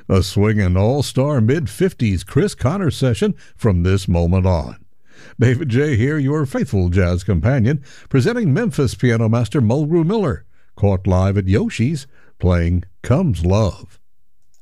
A swinging all-star mid-50s Chris Connor session from this moment on. David J. here, your faithful jazz companion, presenting Memphis piano master Mulgrew Miller, caught live at Yoshi's, playing Comes Love.